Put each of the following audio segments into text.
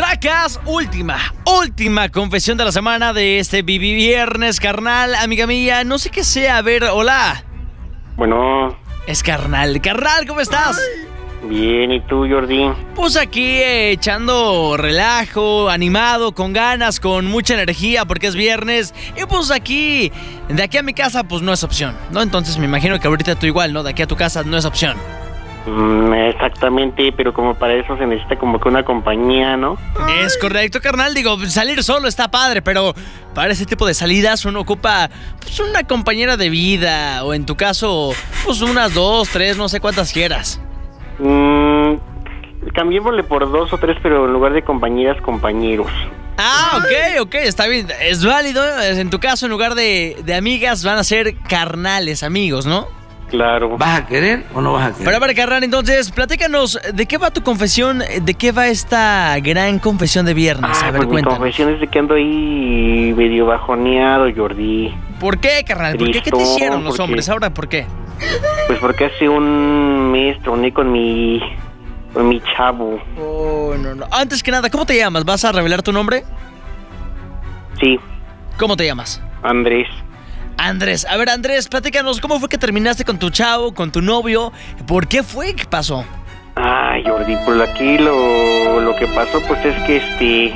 Sacas última confesión de la semana de este Vivi Viernes, carnal, amiga mía. No sé qué sea, a ver, hola. Bueno. Es carnal. Carnal, ¿cómo estás? Bien, ¿y tú, Jordi? Pues aquí echando relajo, animado, con ganas, con mucha energía porque es viernes. Y pues aquí, de aquí a mi casa, pues no es opción, ¿no? Entonces me imagino que ahorita tú igual, ¿no? De aquí a tu casa no es opción. Exactamente, pero como para eso se necesita como que una compañía, ¿no? Es correcto, carnal. Digo, salir solo está padre, pero para ese tipo de salidas uno ocupa pues una compañera de vida. O en tu caso, pues unas 2, 3, no sé cuántas quieras. Cambiémosle por 2 o 3, pero en lugar de compañeras, compañeros. Ah, ok, está bien. Es válido. En tu caso, en lugar de amigas, van a ser carnales, amigos, ¿no? Claro. ¿Vas a querer o no vas a querer? Pero a ver, carnal, entonces, platícanos, ¿de qué va tu confesión? ¿De qué va esta gran confesión de viernes? A ver, pues cuéntanos. mi confesión es de que ando ahí medio bajoneado, Jordi. ¿Por qué, carnal? ¿Por qué? ¿Qué te hicieron los hombres? Ahora, ¿por qué? Pues porque hace un mes troné con mi chavo. Oh, no. Antes que nada, ¿cómo te llamas? ¿Vas a revelar tu nombre? Sí. ¿Cómo te llamas? Andrés. Andrés. A ver, Andrés, platícanos, ¿cómo fue que terminaste con tu chavo, con tu novio? ¿Por qué fue? ¿Qué pasó? Ay, Jordi, pues aquí lo que pasó pues es que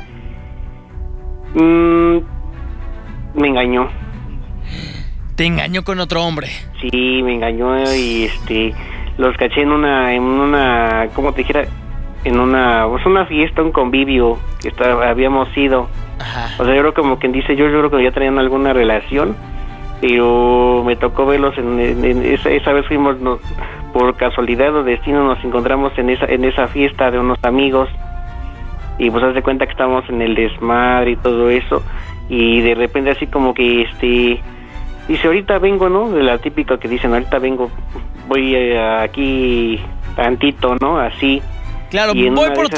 me engañó. ¿Te engañó con otro hombre? Sí, me engañó y los caché en una, ¿cómo te dijera? En una fiesta, un convivio que habíamos ido. Ajá. O sea, yo creo como quien dice, yo creo que ya tenían alguna relación, pero me tocó verlos esa vez fuimos, por casualidad o destino nos encontramos en esa fiesta de unos amigos y pues haz de cuenta que estábamos en el desmadre y todo eso y de repente así como que dice ahorita vengo, ¿no? De la típica que dicen ahorita vengo, voy aquí tantito, ¿no? Así. Claro, y voy por